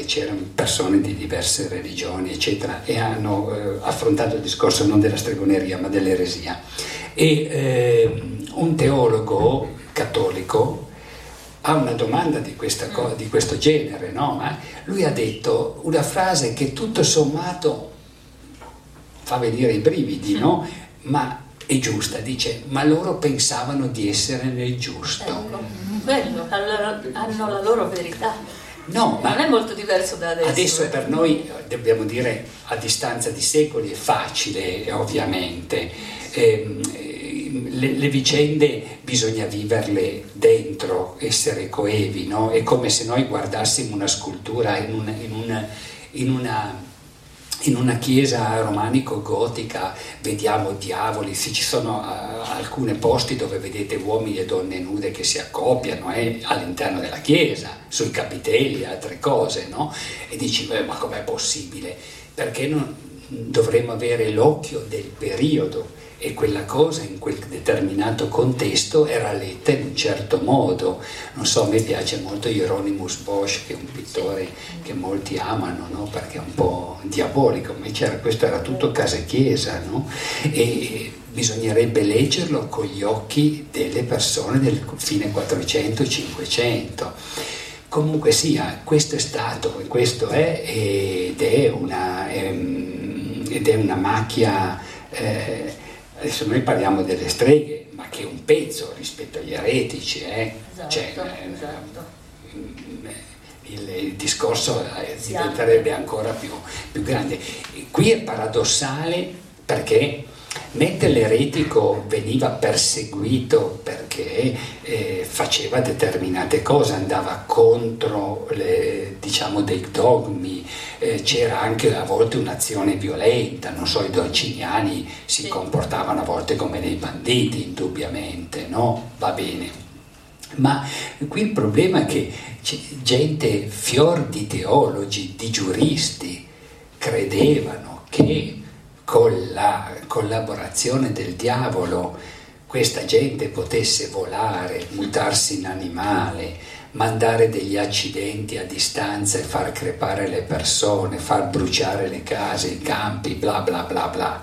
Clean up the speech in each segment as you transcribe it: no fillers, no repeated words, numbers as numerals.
c'erano persone di diverse religioni, eccetera, e hanno affrontato il discorso non della stregoneria ma dell'eresia. E un teologo cattolico ha una domanda di questo genere, no? Ma lui ha detto una frase che tutto sommato fa venire i brividi, no? Ma è giusta, dice: ma loro pensavano di essere nel giusto. Bello, allora hanno la loro verità. No, ma non è molto diverso da adesso. Adesso per noi, dobbiamo dire, a distanza di secoli è facile, ovviamente. Le vicende bisogna viverle dentro, essere coevi, no? È come se noi guardassimo una scultura in una chiesa romanico-gotica, vediamo diavoli, sì, ci sono alcuni posti dove vedete uomini e donne nude che si accoppiano all'interno della chiesa, sui capitelli, altre cose, no? E dici, ma com'è possibile? Perché non dovremmo avere l'occhio del periodo, e quella cosa in quel determinato contesto era letta in un certo modo. Non so, a me piace molto Hieronymus Bosch, che è un pittore che molti amano, no? Perché è un po' diabolico, ma questo era tutto casa e chiesa, no? E bisognerebbe leggerlo con gli occhi delle persone del fine 400-500. Comunque sia, questo è stato, e questo è, ed è una macchia. Adesso noi parliamo delle streghe, ma che è un pezzo rispetto agli eretici, Esatto. Il discorso diventerebbe ancora più grande. Qui è paradossale perché mentre l'eretico veniva perseguito perché faceva determinate cose, andava contro dei dogmi, c'era anche a volte un'azione violenta, non so, i dolciniani si comportavano a volte come dei banditi, indubbiamente, no? Va bene. Ma qui il problema è che gente, fior di teologi, di giuristi, credevano che con la collaborazione del diavolo questa gente potesse volare, mutarsi in animale, mandare degli accidenti a distanza e far crepare le persone, far bruciare le case, i campi, bla bla bla bla.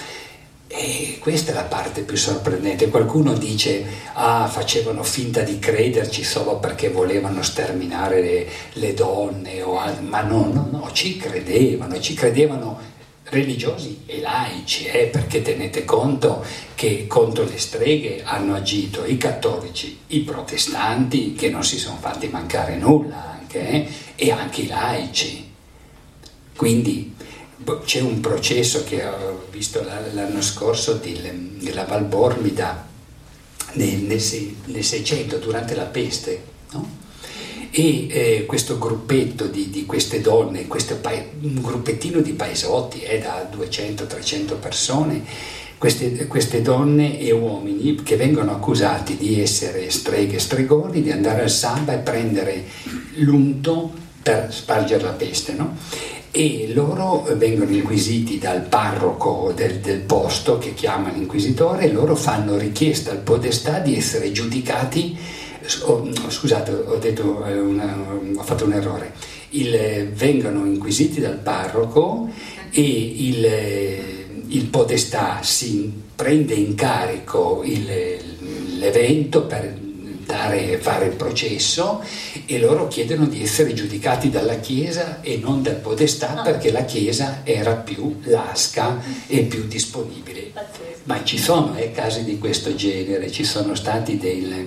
E questa è la parte più sorprendente. Qualcuno dice: facevano finta di crederci solo perché volevano sterminare le donne, ma no, ci credevano religiosi e laici, perché tenete conto che contro le streghe hanno agito i cattolici, i protestanti, che non si sono fatti mancare nulla anche, e anche i laici. Quindi c'è un processo che ho visto l'anno scorso della Valbormida nel 600, durante la peste, no? E questo gruppetto di queste donne, un gruppettino di paesotti da 200-300 persone, queste donne e uomini che vengono accusati di essere streghe, stregoni, di andare al Samba e prendere l'unto per spargere la peste, no? E loro vengono inquisiti dal parroco del posto, che chiama l'inquisitore, e loro fanno richiesta al podestà di essere giudicati. Scusate, ho fatto un errore. Vengono inquisiti dal parroco e il podestà si prende in carico l'evento per fare il processo, e loro chiedono di essere giudicati dalla Chiesa e non dal podestà, perché la Chiesa era più lasca e più disponibile. Ma ci sono casi di questo genere, ci sono stati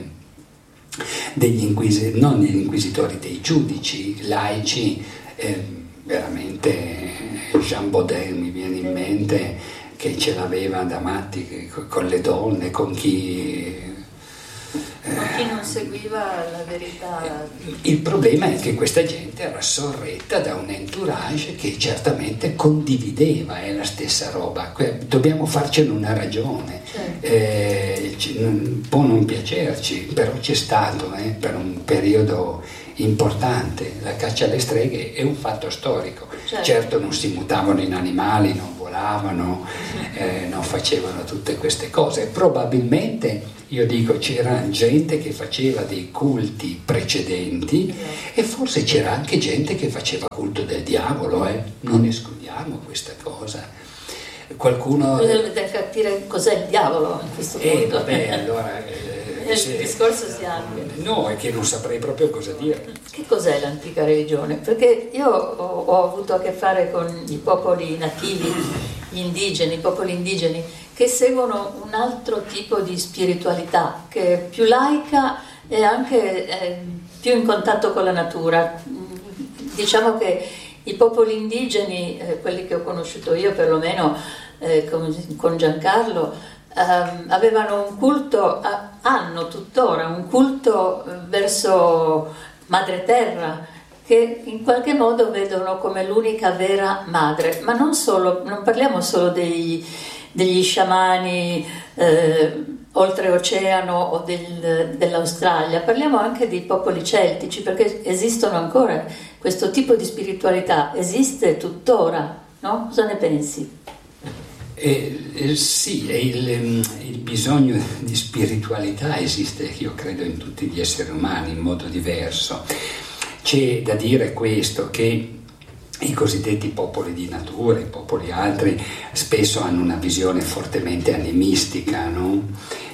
non degli inquisitori, dei giudici laici, veramente. Jean Baudin mi viene in mente, che ce l'aveva da matti con le donne, con chi non seguiva la verità. Il problema è che questa gente era sorretta da un entourage che certamente condivideva la stessa roba. Dobbiamo farcene una ragione. Può non piacerci, però c'è stato per un periodo importante. La caccia alle streghe è un fatto storico. Certo non si mutavano in animali, non volavano, non facevano tutte queste cose. Probabilmente, io dico, c'era gente che faceva dei culti precedenti e forse c'era anche gente che faceva culto del diavolo, non escludiamo questa cosa. Qualcuno... Dovete capire cos'è il diavolo a questo punto. Vabbè, allora... il discorso si amplia. No, è che non saprei proprio cosa dire. Che cos'è l'antica religione? Perché io ho avuto a che fare con i popoli nativi, gli indigeni, i popoli indigeni, che seguono un altro tipo di spiritualità, che è più laica e anche più in contatto con la natura. Diciamo che i popoli indigeni, quelli che ho conosciuto io perlomeno con Giancarlo, avevano un culto, hanno tuttora un culto verso Madre Terra, che in qualche modo vedono come l'unica vera madre, ma non parliamo solo degli sciamani oltreoceano o dell'Australia, parliamo anche dei popoli celtici, perché esistono ancora, questo tipo di spiritualità esiste tuttora, no? Cosa ne pensi? Sì, il bisogno di spiritualità esiste, io credo, in tutti gli esseri umani in modo diverso. C'è da dire questo, che i cosiddetti popoli di natura, i popoli altri, spesso hanno una visione fortemente animistica, no?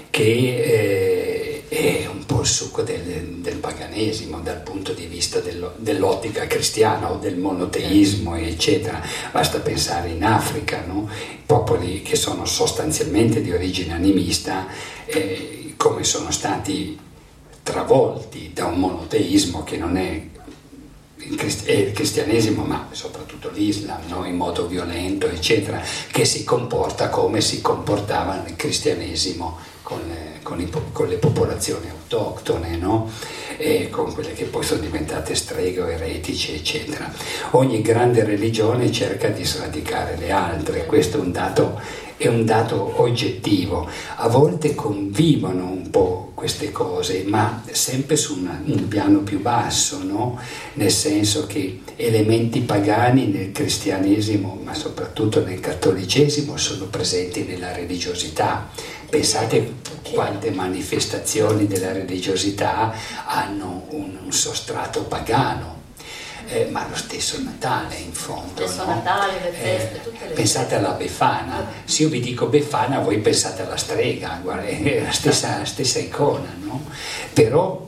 Che è un po' il succo del paganesimo dal punto di vista dell'ottica cristiana o del monoteismo, eccetera. Basta pensare in Africa, no? Popoli che sono sostanzialmente di origine animista, come sono stati travolti da un monoteismo che non è il cristianesimo, ma soprattutto l'Islam, no? In modo violento, eccetera, che si comporta come si comportava nel cristianesimo con le popolazioni autoctone, no? E con quelle che poi sono diventate streghe o eretici, eccetera. Ogni grande religione cerca di sradicare le altre, questo è un dato oggettivo. A volte convivono un po' queste cose, ma sempre su un piano più basso, no? Nel senso che elementi pagani nel cristianesimo, ma soprattutto nel cattolicesimo, sono presenti nella religiosità. Pensate quante manifestazioni della religiosità hanno un sostrato pagano. Ma lo stesso Natale in fondo, lo stesso no? Natale, le feste, tutte le pensate alla Befana. Se io vi dico Befana, voi pensate alla strega, guarda, è la stessa icona, no? Però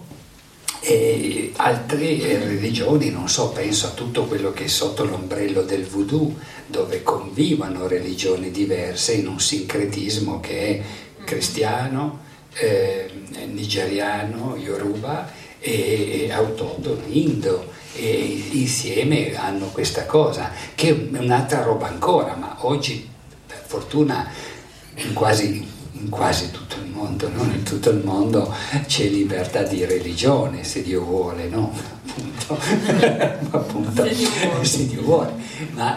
altre religioni, non so, penso a tutto quello che è sotto l'ombrello del voodoo, dove convivono religioni diverse in un sincretismo che è cristiano, nigeriano, yoruba e autoctono indo, e insieme hanno questa cosa che è un'altra roba ancora, ma oggi per fortuna in quasi tutto il mondo, non in tutto il mondo c'è libertà di religione, se Dio vuole, no? Appunto, se Dio vuole. Ma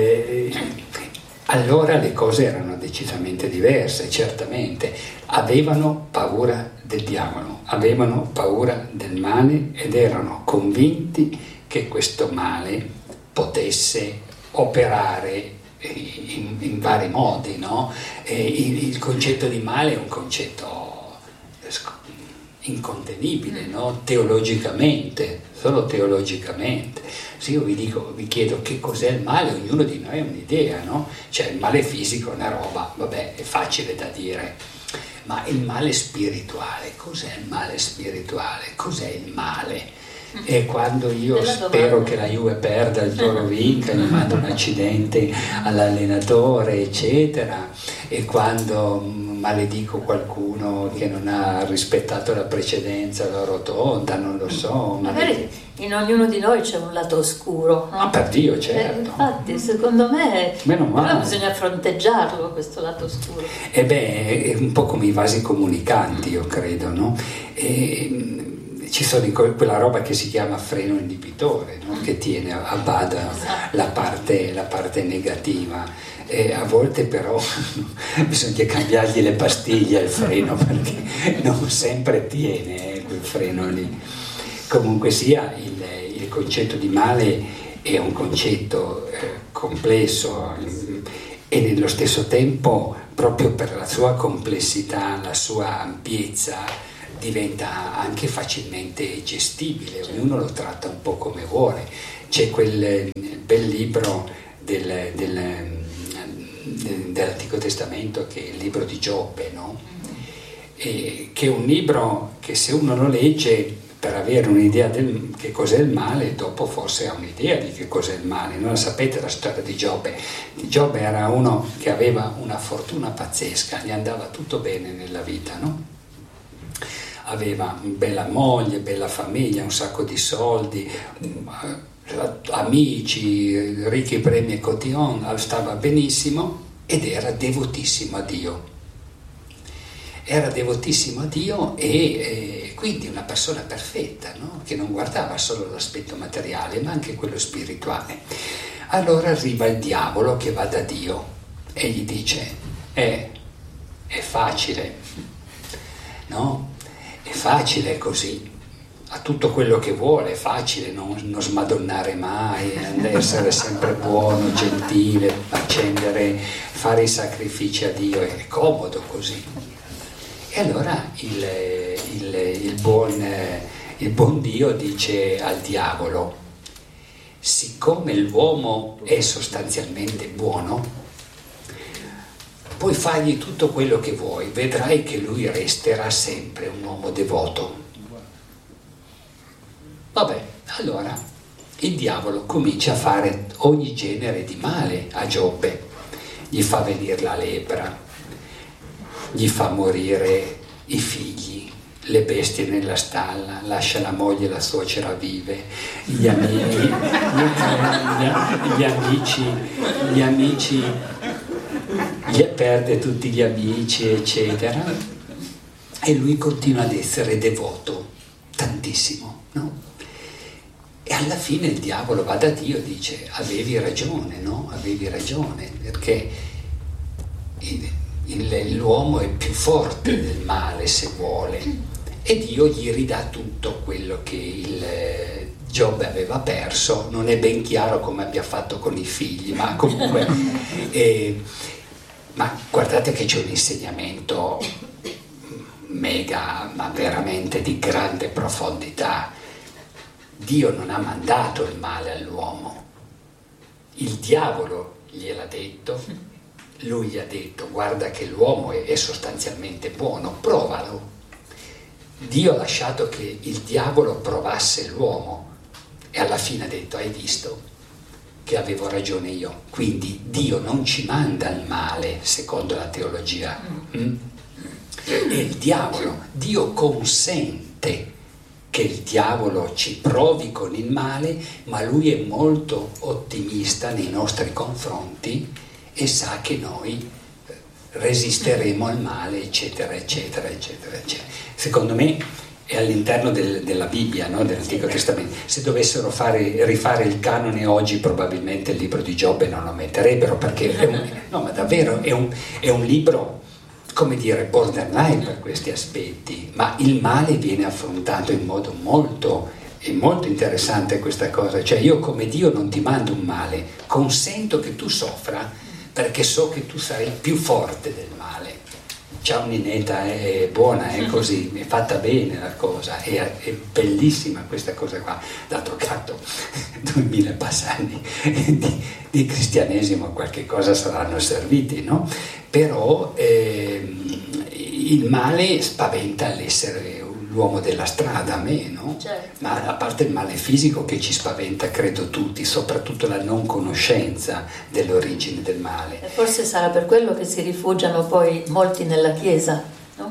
allora le cose erano decisamente diverse, certamente. Avevano paura del diavolo, avevano paura del male ed erano convinti che questo male potesse operare in vari modi, no? Il concetto di male è un concetto incontenibile, no? Teologicamente, solo teologicamente. Se io vi chiedo che cos'è il male, ognuno di noi ha un'idea, no? Cioè il male fisico è una roba, vabbè, è facile da dire, ma il male spirituale, cos'è il male spirituale? Cos'è il male? E quando io spero che la Juve perda, il Toro vinca, mi mando un accidente all'allenatore, eccetera, e quando maledico qualcuno che non ha rispettato la precedenza, la rotonda, non lo so. Magari in ognuno di noi c'è un lato oscuro, no? Ah, per Dio, certo. Infatti, secondo me però bisogna fronteggiarlo, questo lato oscuro. È un po' come i vasi comunicanti, io credo, no? Ci sono quella roba che si chiama freno inibitore, no? Che tiene a bada la parte negativa. A volte però bisogna cambiargli le pastiglie al freno, perché non sempre tiene quel freno lì. Comunque sia, il concetto di male è un concetto complesso e nello stesso tempo, proprio per la sua complessità, la sua ampiezza, diventa anche facilmente gestibile, ognuno lo tratta un po' come vuole. C'è quel bel libro dell'Antico Testamento che è il libro di Giobbe, no? Che è un libro che se uno lo legge per avere un'idea del che cos'è il male, dopo forse ha un'idea di che cos'è il male. Non sapete la storia di Giobbe? Giobbe era uno che aveva una fortuna pazzesca, gli andava tutto bene nella vita, no? Aveva bella moglie, bella famiglia, un sacco di soldi, amici, ricchi premi e cotillon, stava benissimo ed era devotissimo a Dio. Era devotissimo a Dio e quindi una persona perfetta, no? Che non guardava solo l'aspetto materiale ma anche quello spirituale. Allora arriva il diavolo che va da Dio e gli dice: è facile, no? È facile così, ha tutto quello che vuole, è facile non smadonnare mai, essere sempre buono, gentile, fare i sacrifici a Dio, è comodo così. E allora il buon Dio dice al diavolo: siccome l'uomo è sostanzialmente buono, puoi fargli tutto quello che vuoi, vedrai che lui resterà sempre un uomo devoto. Vabbè, allora il diavolo comincia a fare ogni genere di male a Giobbe, gli fa venire la lebbra, gli fa morire i figli, le bestie nella stalla, lascia la moglie e la suocera vive, gli amici gli perde tutti gli amici, eccetera, e lui continua ad essere devoto tantissimo, no? E alla fine il diavolo va da Dio e dice: avevi ragione, no? Avevi ragione, perché l'uomo è più forte del male se vuole, e Dio gli ridà tutto quello che Giobbe aveva perso. Non è ben chiaro come abbia fatto con i figli, ma comunque ma guardate che c'è un insegnamento mega, ma veramente di grande profondità. Dio non ha mandato il male all'uomo, il diavolo gliel'ha detto, lui gli ha detto: guarda che l'uomo è sostanzialmente buono, provalo. Dio ha lasciato che il diavolo provasse l'uomo e alla fine ha detto: hai visto che avevo ragione io? Quindi Dio non ci manda il male secondo la teologia. E il diavolo, Dio consente che il diavolo ci provi con il male, ma lui è molto ottimista nei nostri confronti e sa che noi resisteremo al male, eccetera, eccetera, eccetera, eccetera. Secondo me è all'interno della Bibbia, no? Dell'Antico Testamento. Se dovessero rifare il canone oggi, probabilmente il libro di Giobbe non lo metterebbero, perché no, ma davvero è un libro, come dire, borderline per questi aspetti, ma il male viene affrontato in modo è molto interessante questa cosa. Cioè, io come Dio non ti mando un male, consento che tu soffra perché so che tu sarai più forte del male. Ciao Ninetta, è buona, è così, è fatta bene la cosa, è bellissima questa cosa qua. D'altro canto, 2000 passani di cristianesimo qualche cosa saranno serviti, no? Però il male spaventa l'essere l'uomo della strada, a me, no? Certo. Ma a parte il male fisico che ci spaventa, credo tutti, soprattutto la non conoscenza dell'origine del male. E forse sarà per quello che si rifugiano poi molti nella Chiesa, no?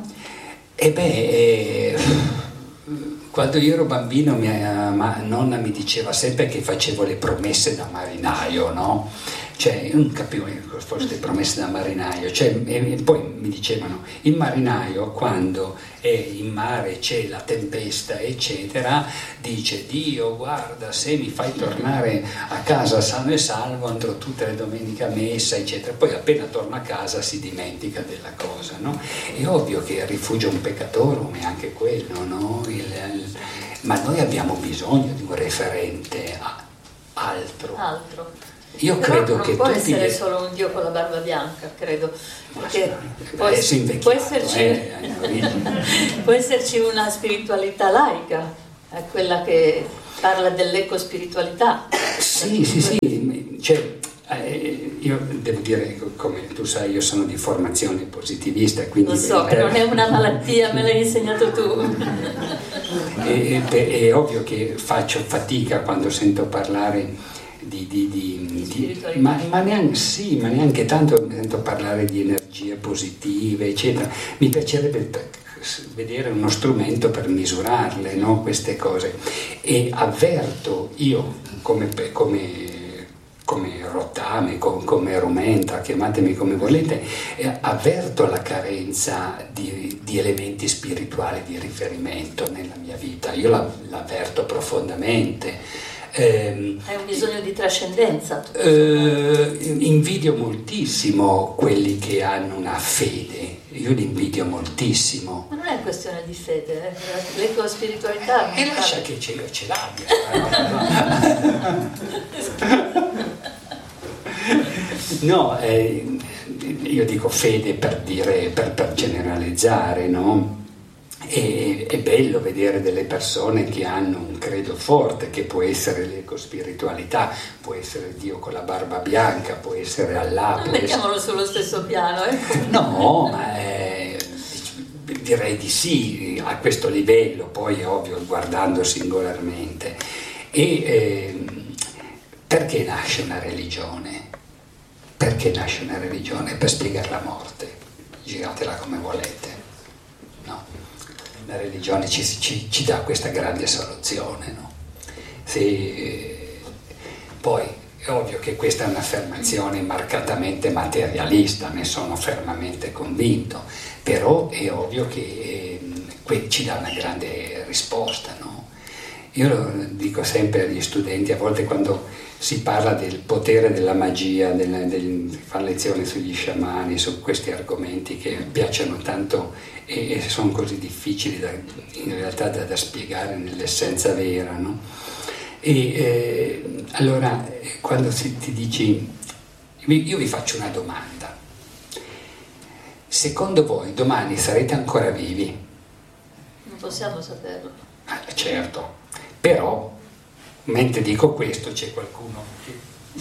Quando io ero bambino mia nonna mi diceva sempre che facevo le promesse da marinaio, no? Cioè, io non capivo fosse le promesse da marinaio, cioè, e poi mi dicevano: il marinaio quando è in mare, c'è la tempesta, eccetera, dice: Dio, guarda, se mi fai tornare a casa sano e salvo, andrò tutte le domeniche a messa, eccetera. Poi appena torna a casa si dimentica della cosa, no? È ovvio che il rifugio un peccatorum è anche quello, no? ma noi abbiamo bisogno di un referente altro. Io però credo non che può tutti essere solo un Dio con la barba bianca, credo, perché può esserci una spiritualità laica, quella che parla dell'ecospiritualità. Sì, cioè, io devo dire, come tu sai, io sono di formazione positivista, quindi lo so, non è una malattia, me l'hai insegnato tu. È ovvio che faccio fatica quando sento parlare ma neanche tanto sento parlare di energie positive, eccetera. Mi piacerebbe vedere uno strumento per misurarle, no? Queste cose. E avverto io come rottame, come rumenta, chiamatemi come volete, avverto la carenza di elementi spirituali di riferimento nella mia vita. Io l'avverto profondamente. Hai un bisogno di trascendenza? Invidio moltissimo quelli che hanno una fede, io li invidio moltissimo. Ma non è questione di fede, l'ecospiritualità. E lascia che ce l'abbia. No, io dico fede per dire, per generalizzare, no? È bello vedere delle persone che hanno un credo forte, che può essere l'ecospiritualità, può essere Dio con la barba bianca, può essere Allah. Non mettiamolo sullo stesso piano, No, ma direi di sì, a questo livello, poi è ovvio guardando singolarmente. Perché nasce una religione? Perché nasce una religione? Per spiegare la morte, giratela come volete, no? La religione ci dà questa grande soluzione, no? Poi è ovvio che questa è un'affermazione marcatamente materialista, ne sono fermamente convinto, però è ovvio che ci dà una grande risposta, no? Io lo dico sempre agli studenti, a volte quando si parla del potere della magia, fare lezioni sugli sciamani, su questi argomenti che piacciono tanto e sono così difficili in realtà da spiegare nell'essenza vera, no? Allora quando ti dici, io vi faccio una domanda: secondo voi domani sarete ancora vivi? Non possiamo saperlo. Certo, però mentre dico questo c'è qualcuno che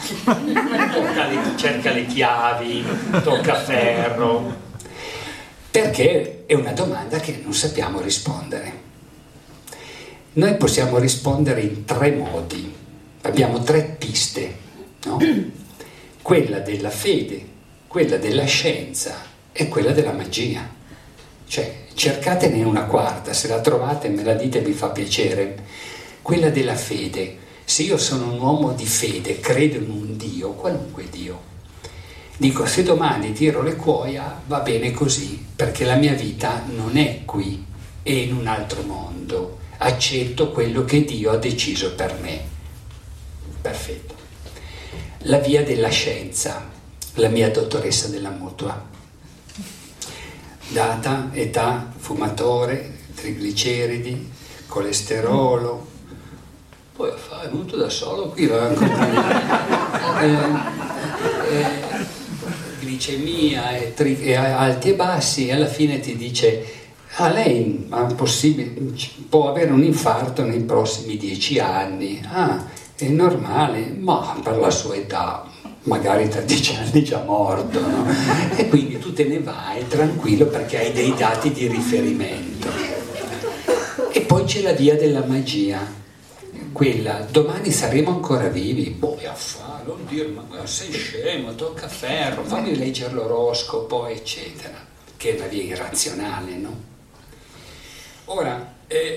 cerca le chiavi, tocca ferro, perché è una domanda che non sappiamo rispondere. Noi possiamo rispondere in 3 modi, abbiamo 3 piste, no? Quella della fede, quella della scienza e quella della magia. Cioè, cercatene una quarta, se la trovate me la dite, mi fa piacere. Quella della fede: se io sono un uomo di fede, credo in un Dio, qualunque Dio, dico, se domani tiro le cuoia va bene così, perché la mia vita non è qui, è in un altro mondo, accetto quello che Dio ha deciso per me. Perfetto. La via della scienza, la mia dottoressa della mutua, data, età, fumatore, trigliceridi, colesterolo, poi è venuto da solo qui, va glicemia e alti e bassi, e alla fine ti dice: lei può avere un infarto nei prossimi 10 anni. È normale, ma per la sua età magari tra 10 anni già morto, no? E quindi tu te ne vai tranquillo perché hai dei dati di riferimento. E poi c'è la via della magia, quella: domani saremo ancora vivi, non dire, ma sei scemo, tocca ferro, fammi leggere l'oroscopo, eccetera, che è una via irrazionale, no? Ora,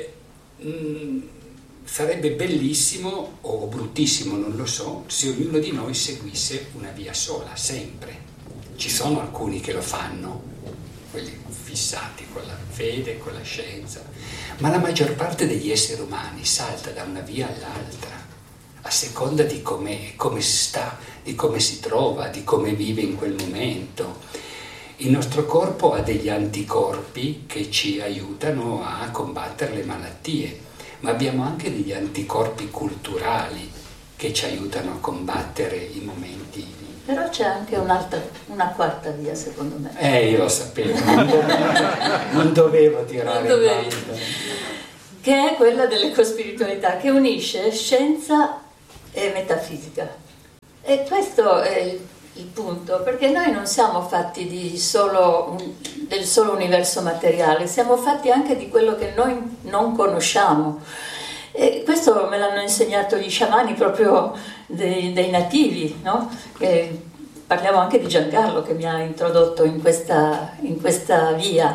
sarebbe bellissimo o bruttissimo, non lo so, se ognuno di noi seguisse una via sola, sempre. Ci sono alcuni che lo fanno, quelli fissati con la fede, con la scienza, ma la maggior parte degli esseri umani salta da una via all'altra, a seconda di come sta, di come si trova, di come vive in quel momento. Il nostro corpo ha degli anticorpi che ci aiutano a combattere le malattie, ma abbiamo anche degli anticorpi culturali che ci aiutano a combattere i momenti. Però c'è anche una quarta via, secondo me. Io lo sapevo, non dovevo tirare il banco. Che è quella dell'ecospiritualità, che unisce scienza e metafisica. E questo è il punto, perché noi non siamo fatti del solo universo materiale, siamo fatti anche di quello che noi non conosciamo. E questo me l'hanno insegnato gli sciamani proprio dei nativi, no? Parliamo anche di Giancarlo che mi ha introdotto in questa via.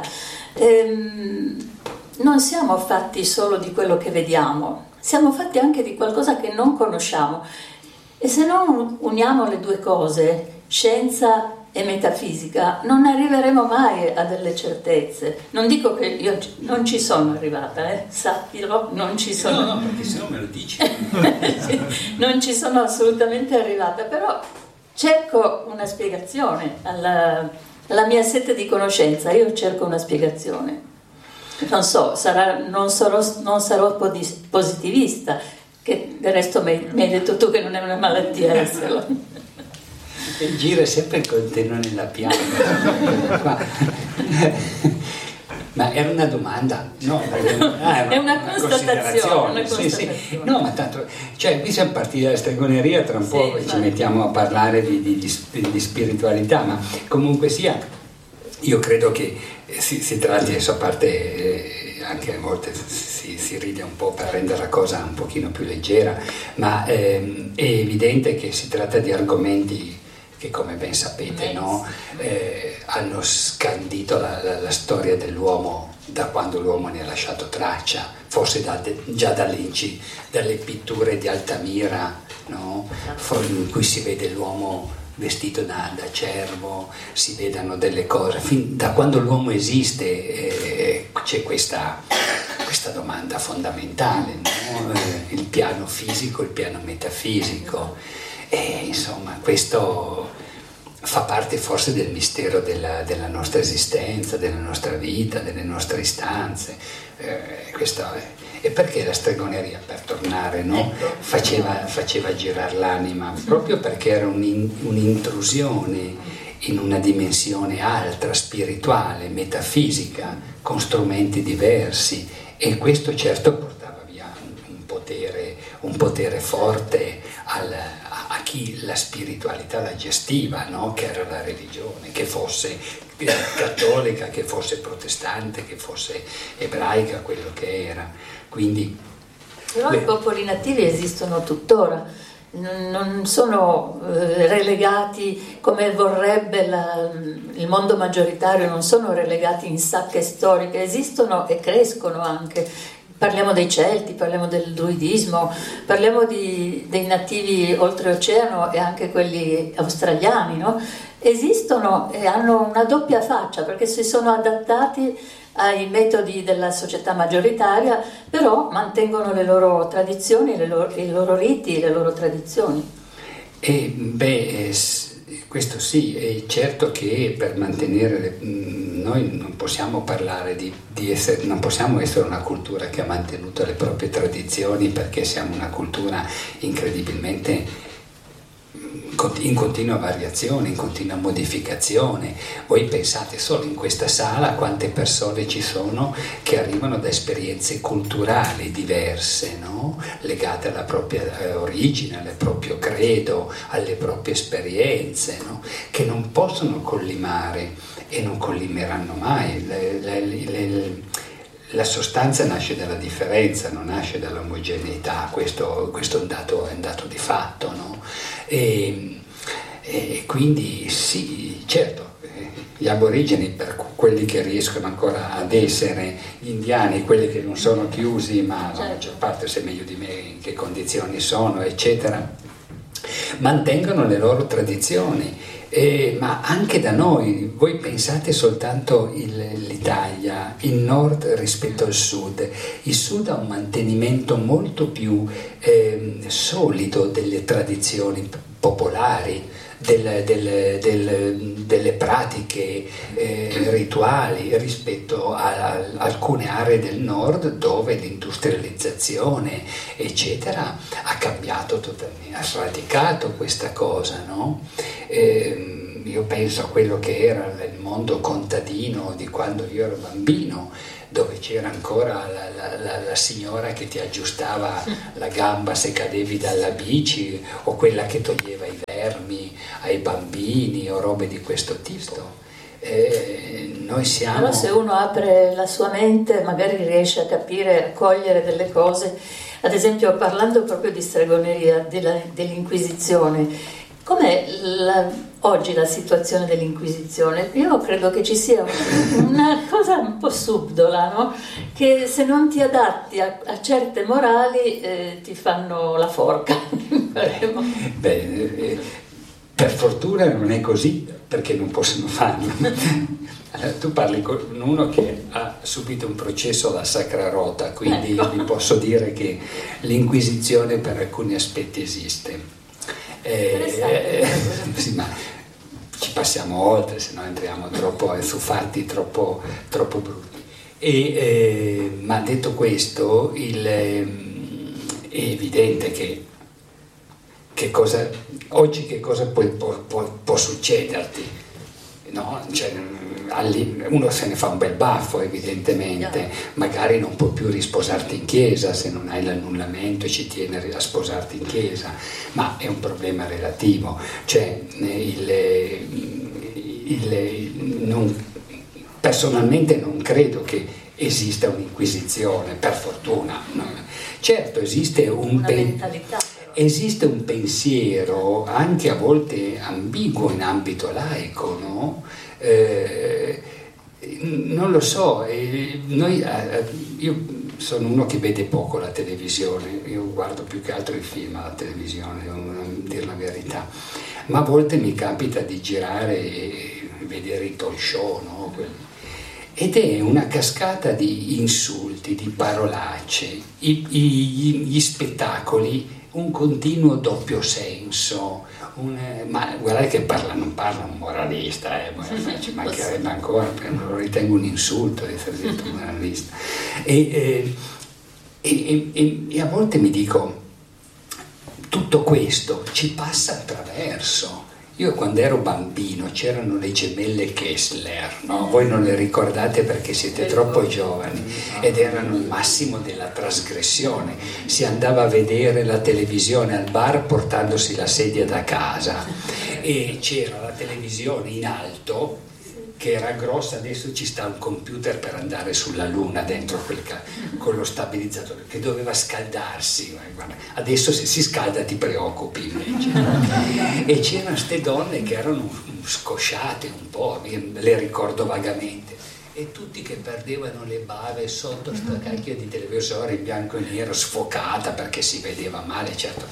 Non siamo fatti solo di quello che vediamo, siamo fatti anche di qualcosa che non conosciamo. E se non uniamo le due cose, scienza e metafisica, non arriveremo mai a delle certezze. Non dico che io non ci sono arrivata, sappilo, non ci sono. No, perché se no me lo dici. Non ci sono assolutamente arrivata, però cerco una spiegazione alla mia sete di conoscenza, io cerco una spiegazione. Non so, non sarò positivista, che del resto mi hai detto tu che non è una malattia esserlo. E gira sempre il contenere nella pianta. Ma era una domanda? No, è una constatazione. Sì. No, ma tanto, cioè qui siamo partiti dalla stregoneria, tra un po' ci mettiamo a parlare di spiritualità, ma comunque sia, io credo che si tratti, adesso a parte anche a volte si ride un po' per rendere la cosa un pochino più leggera, ma è evidente che si tratta di argomenti che, come ben sapete, no, hanno scandito la storia dell'uomo da quando l'uomo ne ha lasciato traccia, forse già dalle pitture di Altamira, no? In cui si vede l'uomo vestito da cervo, si vedono delle cose, da quando l'uomo esiste c'è questa domanda fondamentale, no? Il piano fisico, il piano metafisico, e insomma questo fa parte forse del mistero della nostra esistenza, della nostra vita, delle nostre istanze. E perché la stregoneria, per tornare, no? faceva girare l'anima? Proprio perché era un'intrusione in una dimensione altra, spirituale, metafisica, con strumenti diversi, e questo certo portava via un potere forte a chi la spiritualità la gestiva, no? Che era la religione, che fosse cattolica, che fosse protestante, che fosse ebraica, quello che era. Quindi, però i popoli nativi esistono tuttora, non sono relegati come vorrebbe il mondo maggioritario, non sono relegati in sacche storiche, esistono e crescono anche. Parliamo dei Celti, parliamo del druidismo, parliamo dei nativi oltreoceano e anche quelli australiani, no? Esistono e hanno una doppia faccia perché si sono adattati ai metodi della società maggioritaria, però mantengono le loro tradizioni, i loro riti, le loro tradizioni. Questo sì, è certo che per mantenere, noi non possiamo parlare non possiamo essere una cultura che ha mantenuto le proprie tradizioni, perché siamo una cultura incredibilmente in continua variazione, in continua modificazione. Voi pensate solo in questa sala quante persone ci sono che arrivano da esperienze culturali diverse, no? Legate alla propria origine, al proprio credo, alle proprie esperienze, no? Che non possono collimare e non collimeranno mai. La sostanza nasce dalla differenza, non nasce dall'omogeneità, questo è un dato di fatto, no? E quindi sì, certo, gli aborigeni, per quelli che riescono ancora ad essere, gli indiani, quelli che non sono chiusi, ma la maggior parte sa meglio di me in che condizioni sono, eccetera, mantengono le loro tradizioni. Ma anche da noi, voi pensate soltanto l'Italia, il nord rispetto al sud. Il sud ha un mantenimento molto più solido delle tradizioni popolari, delle pratiche rituali rispetto a alcune aree del nord dove l'industrializzazione eccetera ha cambiato totalmente, ha sradicato questa cosa, no? Io penso a quello che era il mondo contadino di quando io ero bambino, dove c'era ancora la signora che ti aggiustava la gamba se cadevi dalla bici, o quella che toglieva i vermi ai bambini o robe di questo tipo. Noi siamo... Però se uno apre la sua mente magari riesce a capire, a cogliere delle cose. Ad esempio, parlando proprio di stregoneria, dell'Inquisizione, com'è oggi la situazione dell'Inquisizione? Io credo che ci sia una cosa un po' subdola, no? Che se non ti adatti a certe morali ti fanno la forca. Per fortuna non è così, perché non possono farlo. Allora, tu parli con uno che ha subito un processo alla Sacra Rota, quindi ecco. Vi posso dire che l'Inquisizione per alcuni aspetti esiste. Sì, ma ci passiamo oltre, se no entriamo troppo fatti troppo brutti. Ma detto questo, è evidente che oggi che cosa può succederti, no? Cioè, uno se ne fa un bel baffo evidentemente, magari non puoi più risposarti in chiesa se non hai l'annullamento e ci tieni a sposarti in chiesa, ma è un problema relativo, cioè personalmente non credo che esista un'inquisizione, per fortuna, no? Certo esiste esiste un pensiero anche a volte ambiguo in ambito laico, no? Non lo so, io sono uno che vede poco la televisione, io guardo più che altro i film alla televisione, devo dire la verità, ma a volte mi capita di girare e vedere i talk show, no? Ed è una cascata di insulti, di parolacce, gli spettacoli, un continuo doppio senso, ma guardate che non parla un moralista, ci mancherebbe ancora, perché non lo ritengo un insulto essere detto un moralista. E a volte mi dico, tutto questo ci passa attraverso. Io quando ero bambino c'erano le gemelle Kessler, no? Voi non le ricordate perché siete troppo giovani, ed erano il massimo della trasgressione. Si andava a vedere la televisione al bar portandosi la sedia da casa e c'era la televisione in alto che era grossa, adesso ci sta un computer per andare sulla luna dentro con lo stabilizzatore che doveva scaldarsi, adesso se si scalda ti preoccupi invece. E c'erano queste donne che erano scosciate un po', le ricordo vagamente, e tutti che perdevano le bave sotto sta cacchio di televisore in bianco e nero, sfocata perché si vedeva male. Certo,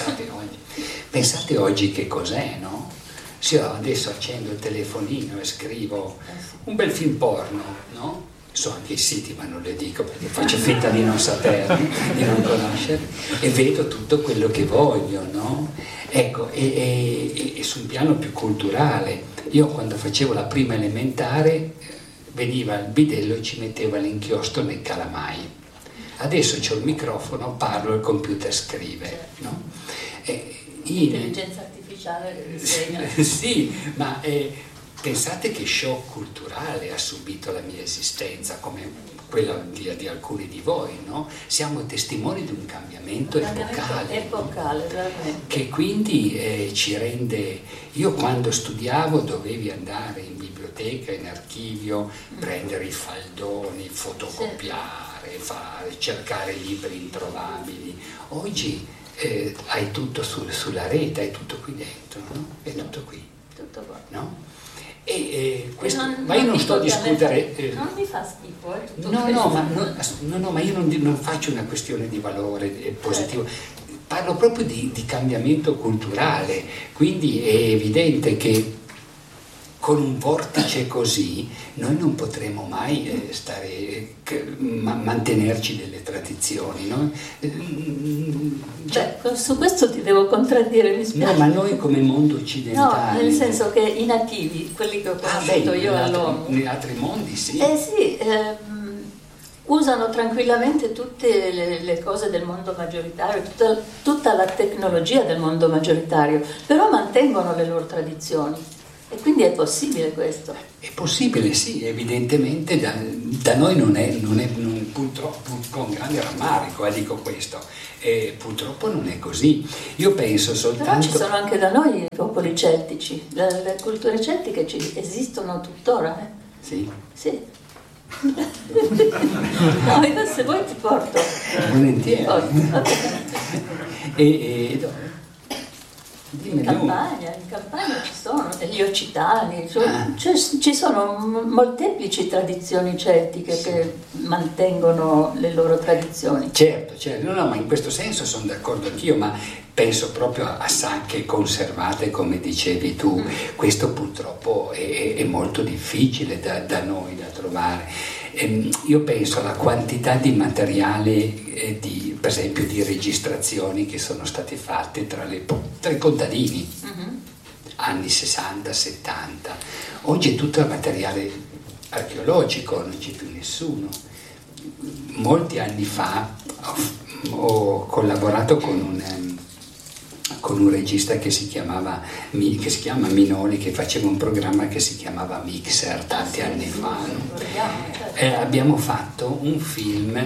pensate oggi che cos'è, no? Sì, adesso accendo il telefonino e scrivo un bel film porno, no? So anche i siti, ma non le dico perché faccio finta di non saperli, di non conoscerli, e vedo tutto quello che voglio, no? Ecco, e su un piano più culturale, io quando facevo la prima elementare veniva il bidello e ci metteva l'inchiostro nei calamai. Adesso c'ho il microfono, parlo, il computer scrive, no? Intelligenza artificiale sì, ma pensate che shock culturale ha subito la mia esistenza, come quella di alcuni di voi, no? Siamo testimoni di un cambiamento epocale, veramente. Che quindi ci rende... Io quando studiavo dovevi andare in biblioteca, in archivio, prendere i faldoni, fotocopiare, cercare libri introvabili. Oggi hai tutto sulla rete, hai tutto qui dentro, no? È tutto qui, no? Questo, ma io non sto a discutere. Non mi fa schifo, ma io non faccio una questione di valore positivo. Parlo proprio di cambiamento culturale, quindi è evidente che con un vortice così noi non potremo mai mantenerci delle tradizioni, no? Su questo ti devo contraddire, mi spiace. No, ma noi come mondo occidentale. No, nel senso che i nativi, quelli che ho conosciuto io all'ONU, negli altri mondi sì. Usano tranquillamente tutte le cose del mondo maggioritario, tutta la tecnologia del mondo maggioritario, però mantengono le loro tradizioni. E quindi è possibile questo? È possibile, sì, evidentemente da noi purtroppo, con grande rammarico dico questo, purtroppo non è così. Io penso soltanto... Però ci sono anche da noi i popoli celtici, le culture celtiche esistono tuttora. Sì? Sì. No, se vuoi ti porto. Volentieri. In campagna ci sono gli occitani, ci sono molteplici tradizioni celtiche che mantengono le loro tradizioni. Certo, no, ma in questo senso sono d'accordo anch'io, ma penso proprio a sacche conservate, come dicevi tu. Questo purtroppo è molto difficile da noi da trovare. Io penso alla quantità di materiale, per esempio di registrazioni che sono state fatte tra i contadini, anni 60-70. Oggi è tutto materiale archeologico, non c'è più nessuno. Molti anni fa ho collaborato con un regista che si chiama Minoli, che faceva un programma che si chiamava Mixer tanti anni fa. Abbiamo fatto un film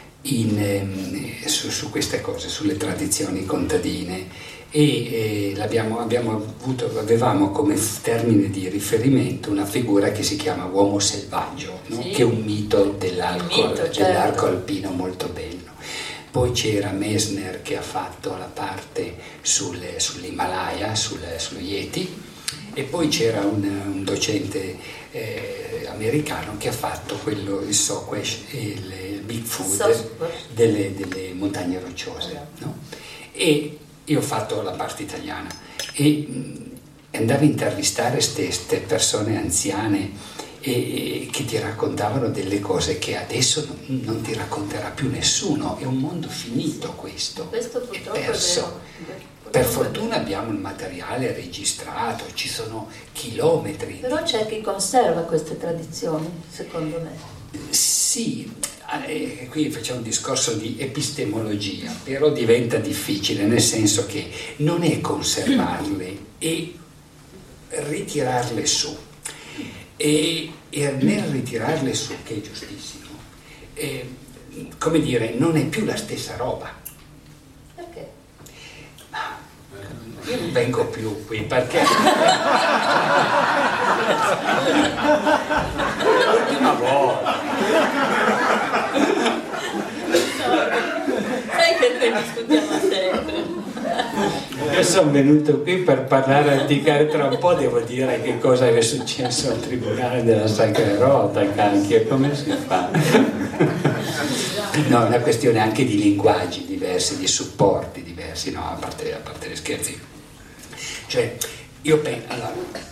su queste cose, sulle tradizioni contadine, e avevamo come termine di riferimento una figura che si chiama Uomo Selvaggio, no? Sì. Che è un mito dell'arco alpino molto bello. Poi c'era Messner che ha fatto la parte sull'Himalaya, sullo Yeti, e poi c'era un docente americano che ha fatto il Sasquatch e il Bigfoot delle montagne rocciose, no? E io ho fatto la parte italiana e andavo a intervistare queste persone anziane e che ti raccontavano delle cose che adesso non ti racconterà più nessuno. È un mondo finito questo purtroppo è perso. Per fortuna abbiamo il materiale registrato, ci sono chilometri. Però c'è chi conserva queste tradizioni, secondo me. Sì, qui facciamo un discorso di epistemologia, però diventa difficile, nel senso che non è conservarle e ritirarle su. E nel ritirarle su, che è giustissimo, come dire, non è più la stessa roba. Perché? Io non vengo più qui perché l'ultima volta. Sai che noi discutiamo sempre. Io sono venuto qui per parlare anticare, tra un po' devo dire che cosa è successo al Tribunale della Sacra Rota, cacchio, come si fa? No, è una questione anche di linguaggi diversi, di supporti diversi, no, a parte gli scherzi. Cioè, io penso, allora,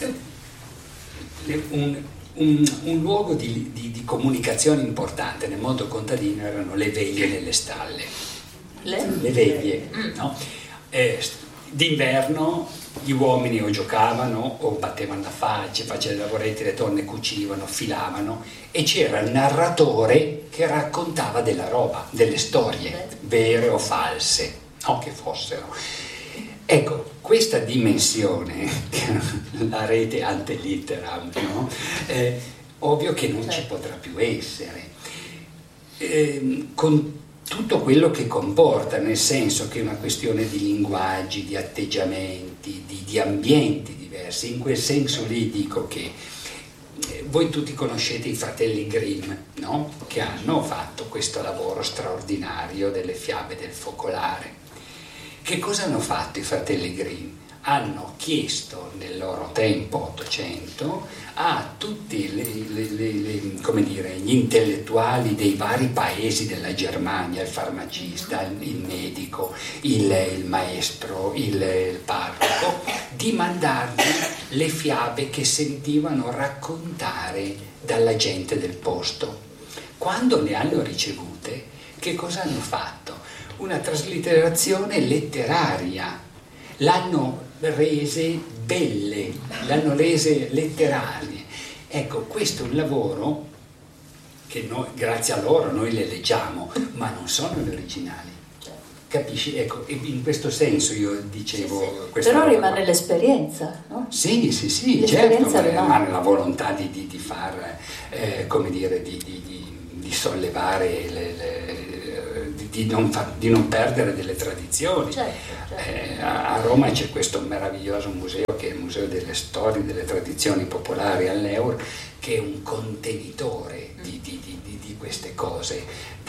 un luogo di comunicazione importante nel mondo contadino erano le veglie nelle stalle. Le veglie, no? D'inverno gli uomini o giocavano o battevano la faccia, facevano i lavoretti, le donne cucivano, filavano, e c'era il narratore che raccontava della roba, delle storie vere o false, no, che fossero. Ecco, questa dimensione, la rete ante litteram, no? Ovvio che non ci potrà più essere. Con tutto quello che comporta, nel senso che è una questione di linguaggi, di atteggiamenti, di ambienti diversi. In quel senso lì dico che voi tutti conoscete i fratelli Grimm, no? Che hanno fatto questo lavoro straordinario delle fiabe del focolare. Che cosa hanno fatto i fratelli Grimm? Hanno chiesto nel loro tempo, 800, a tutti gli intellettuali dei vari paesi della Germania, il farmacista, il medico, il maestro, il parroco, di mandargli le fiabe che sentivano raccontare dalla gente del posto. Quando le hanno ricevute, che cosa hanno fatto? Una traslitterazione letteraria, l'hanno rese belle, l'hanno rese letterarie. Ecco, questo è un lavoro che noi, grazie a loro, noi le leggiamo, ma non sono le originali. Capisci? Ecco, in questo senso io dicevo... Sì. Però rimane l'esperienza, no? Sì, certo, rimane la volontà di far, come dire, di sollevare, di non perdere delle tradizioni. Certo. A Roma c'è questo meraviglioso museo, che è il Museo delle Storie delle Tradizioni Popolari all'Eur, che è un contenitore di queste cose,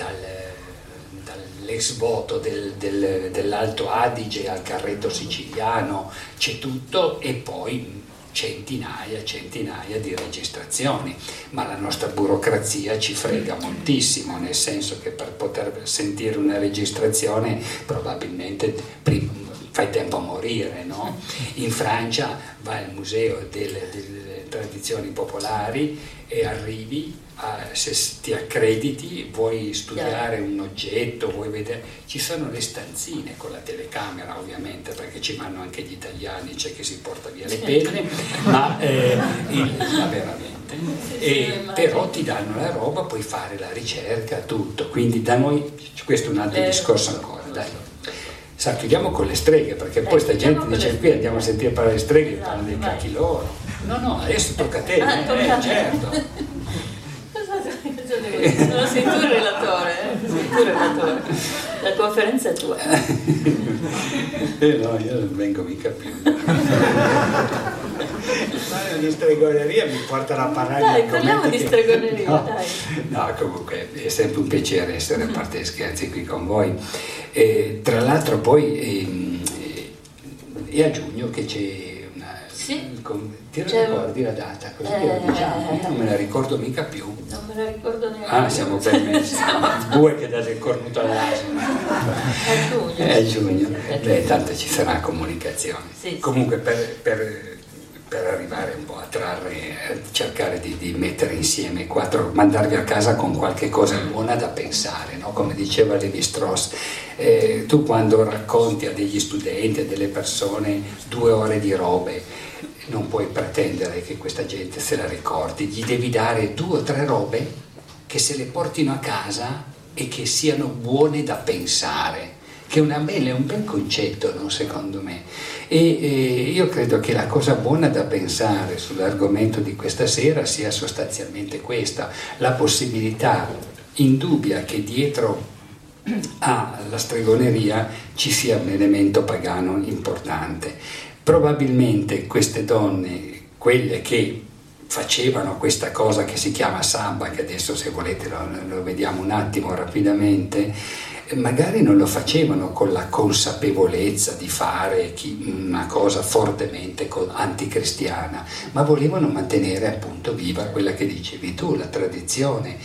dall'ex voto dell'Alto Adige al carretto siciliano, c'è tutto, e poi centinaia di registrazioni, ma la nostra burocrazia ci frega moltissimo, nel senso che per poter sentire una registrazione probabilmente fai tempo a morire, no? In Francia vai al museo delle tradizioni popolari e arrivi, se ti accrediti, vuoi studiare un oggetto, vuoi vedere, ci sono le stanzine con la telecamera, ovviamente, perché ci vanno anche gli italiani, c'è chi si porta via le penne, ma veramente, però ti danno la roba, puoi fare la ricerca, tutto. Quindi da noi, questo è un altro discorso ancora, dai. Chiudiamo con le streghe, perché poi sta gente dice qui andiamo a sentire parlare di streghe, parlano dei cacchi loro. No, adesso tocca a te, certo. No, sei tu il relatore, la conferenza è tua. No, io non vengo mica più. Di stregoneria mi portano a parlare. Dai, parliamo di stregoneria, no, dai. No, comunque è sempre un piacere essere, a parte scherzi, qui con voi. Tra l'altro poi è a giugno che c'è una... Sì. Ti ricordi la data? Così la diciamo. Io non me la ricordo mica più. Non me la ricordo neanche. Siamo ben messi. Due che date il cornuto all'asino. È a giugno. Tanto ci sarà comunicazione. Sì. Comunque per arrivare un po' a trarre, cercare di mettere insieme mandarvi a casa con qualche cosa buona da pensare, no? Come diceva Lévi-Strauss, tu quando racconti a degli studenti, a delle persone 2 ore di robe, non puoi pretendere che questa gente se la ricordi, gli devi dare 2 o 3 robe che se le portino a casa e che siano buone da pensare, che è un bel concetto, no? Secondo me. E io credo che la cosa buona da pensare sull'argomento di questa sera sia sostanzialmente questa: la possibilità indubbia che dietro alla stregoneria ci sia un elemento pagano importante. Probabilmente queste donne, quelle che facevano questa cosa che si chiama samba, che adesso se volete lo vediamo un attimo rapidamente, magari non lo facevano con la consapevolezza di fare una cosa fortemente anticristiana, ma volevano mantenere appunto viva quella che dicevi tu, la tradizione,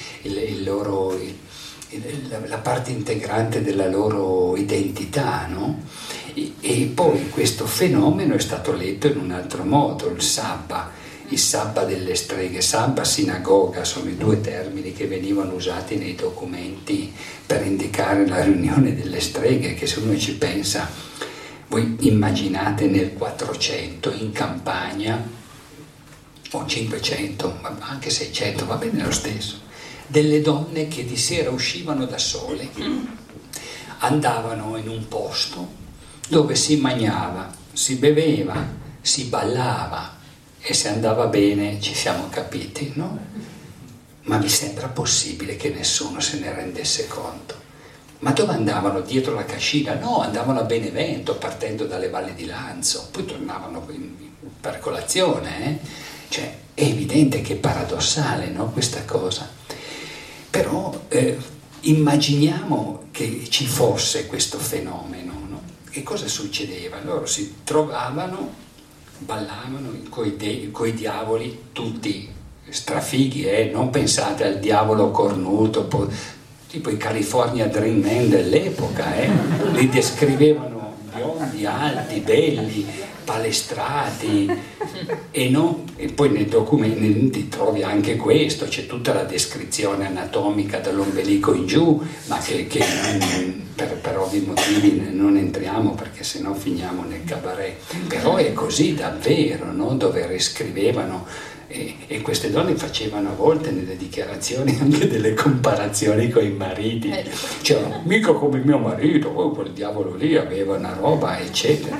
la parte integrante della loro identità, no? E poi questo fenomeno è stato letto in un altro modo, il sabba delle streghe, sabba, sinagoga, sono i 2 termini che venivano usati nei documenti per indicare la riunione delle streghe, che se uno ci pensa, voi immaginate nel 400 in Campania, o 500, ma anche 600, va bene lo stesso, delle donne che di sera uscivano da sole, andavano in un posto dove si mangiava, si beveva, si ballava, e se andava bene ci siamo capiti, no? Ma vi sembra possibile che nessuno se ne rendesse conto? Ma dove andavano? Dietro la cascina? No, andavano a Benevento, partendo dalle valli di Lanzo, poi tornavano per colazione, Cioè, è evidente che è paradossale, no, questa cosa. Però immaginiamo che ci fosse questo fenomeno, no? Che cosa succedeva? Loro si trovavano, ballavano coi diavoli, tutti strafighi, non pensate al diavolo cornuto, tipo i California Dream Men dell'epoca, li descrivevano biondi, alti, belli, palestrati e poi nei documenti trovi anche questo, c'è tutta la descrizione anatomica dall'ombelico in giù, ma che per ovvi motivi non entriamo perché sennò finiamo nel cabaret, però è così davvero, no? Dove scrivevano e queste donne facevano a volte nelle dichiarazioni anche delle comparazioni con i mariti, cioè mica come mio marito, quel diavolo lì aveva una roba eccetera.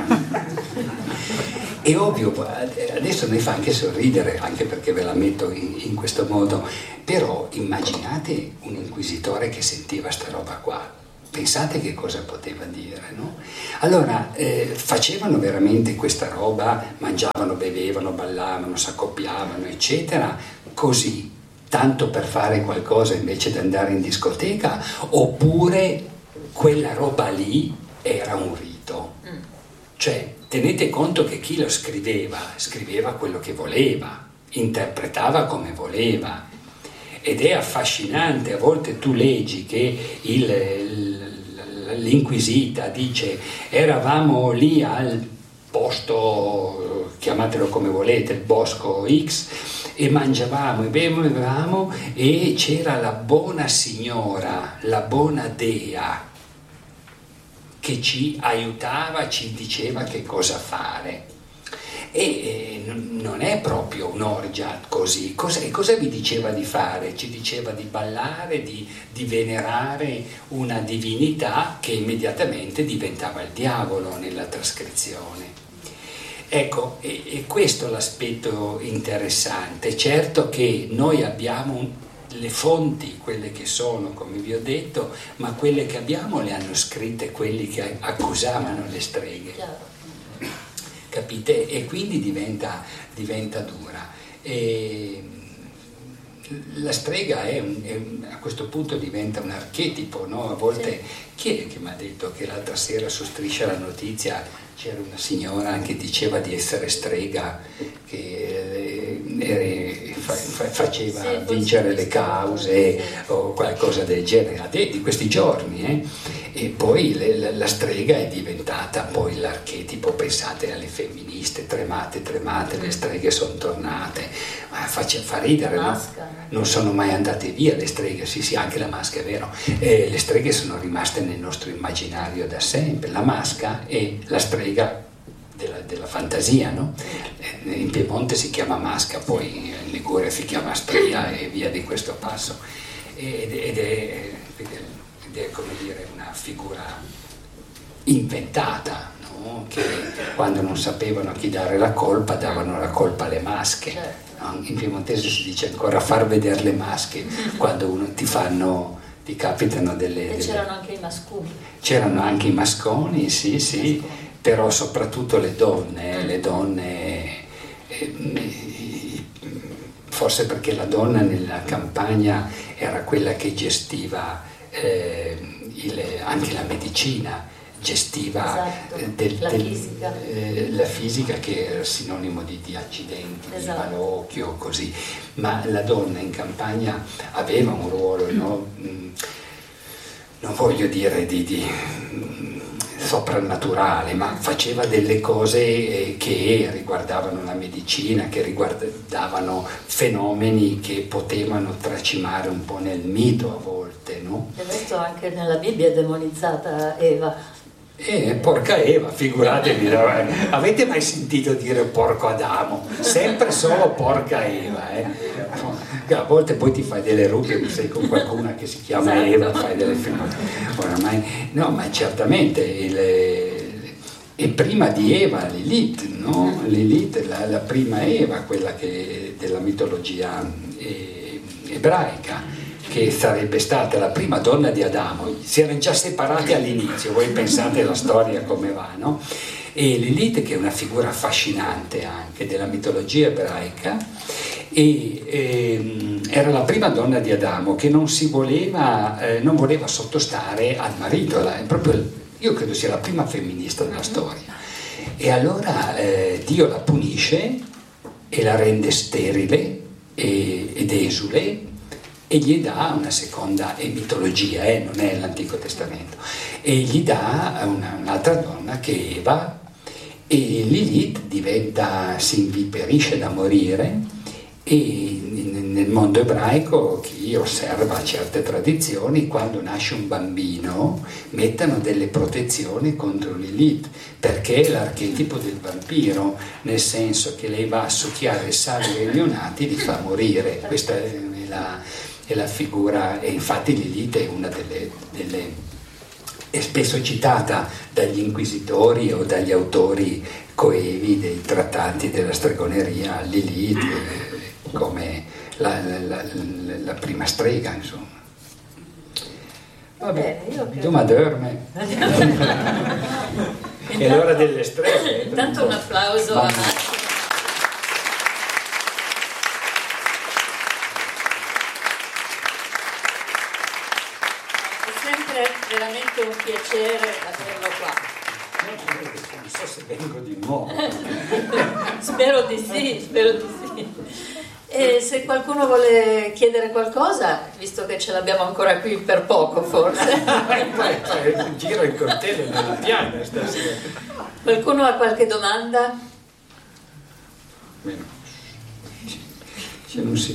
È ovvio, adesso mi fa anche sorridere, anche perché ve la metto in questo modo, però immaginate un inquisitore che sentiva sta roba qua. Pensate che cosa poteva dire, no? Allora, facevano veramente questa roba, mangiavano, bevevano, ballavano, s'accoppiavano, eccetera, così, tanto per fare qualcosa invece di andare in discoteca, oppure quella roba lì era un rito. Cioè, tenete conto che chi lo scriveva quello che voleva, interpretava come voleva. Ed è affascinante, a volte tu leggi che l'inquisita dice eravamo lì al posto, chiamatelo come volete, il bosco X, e mangiavamo e bevevamo e c'era la buona signora, la buona dea che ci aiutava, ci diceva che cosa fare. E non è proprio un'orgia così. Cosa vi diceva di fare? Ci diceva di ballare, di venerare una divinità che immediatamente diventava il diavolo nella trascrizione. Ecco, e questo è l'aspetto interessante. Certo che noi abbiamo le fonti, quelle che sono, come vi ho detto, ma quelle che abbiamo le hanno scritte quelli che accusavano le streghe. Capite? E quindi diventa dura. E la strega a questo punto diventa un archetipo, no? A volte chi è che mi ha detto che l'altra sera su Striscia la Notizia c'era una signora che diceva di essere strega, che faceva vincere le cause o qualcosa del genere, di questi giorni, E poi la strega è diventata poi l'archetipo, pensate alle femministe, tremate, le streghe sono tornate, ma fa ridere, no? Non sono mai andate via le streghe, sì, anche la masca è vero, le streghe sono rimaste nel nostro immaginario da sempre, la masca è la strega della fantasia, no? In Piemonte si chiama masca, poi in Liguria si chiama stria e via di questo passo, ed è come dire una figura inventata, no? Che quando non sapevano a chi dare la colpa davano la colpa alle masche, no? In piemontese si dice ancora far vedere le masche quando ti capitano delle... c'erano anche i mascumi. C'erano anche i masconi, sì, però soprattutto le donne, forse perché la donna nella campagna era quella che gestiva anche la medicina, gestiva la fisica che era sinonimo di accidenti, di malocchio, così, ma la donna in campagna aveva un ruolo, no? Non voglio dire di soprannaturale, ma faceva delle cose che riguardavano la medicina, che riguardavano fenomeni che potevano tracimare un po' nel mito a volte, no? Del resto anche nella Bibbia è demonizzata Eva. Porca Eva, figuratevi, avete mai sentito dire porco Adamo? Sempre solo porca Eva, A volte poi ti fai delle rughe, sei con qualcuna che si chiama Eva, fai delle figure. Oramai, no, ma certamente e prima di Eva Lilith, no? Lilith, la prima Eva, quella della mitologia ebraica, che sarebbe stata la prima donna di Adamo. Si erano già separati all'inizio, voi pensate la storia come va, no? E Lilith, che è una figura affascinante anche della mitologia ebraica, era la prima donna di Adamo che non voleva sottostare al marito, io credo sia la prima femminista della storia. E allora Dio la punisce e la rende sterile ed esule, e gli dà una seconda, è mitologia, non è l'Antico Testamento, e gli dà un'altra donna che è Eva, E Lilith si inviperisce da morire, e nel mondo ebraico, chi osserva certe tradizioni, quando nasce un bambino mettono delle protezioni contro Lilith, perché è l'archetipo del vampiro, nel senso che lei va a succhiare il sangue dei neonati e li fa morire. Questa è la figura, e infatti Lilith è una è spesso citata dagli inquisitori o dagli autori coevi dei trattati della stregoneria, Lilith come la prima strega, insomma. Vabbè, Duma dorme. È l'ora delle streghe. Intanto un applauso a Massimo. È sempre veramente un piacere averlo qua. Non so se vengo di nuovo. Spero di sì. E se qualcuno vuole chiedere qualcosa, visto che ce l'abbiamo ancora qui per poco forse. Giro il coltello nella piana stasera. Qualcuno ha qualche domanda? Bene. Se non si...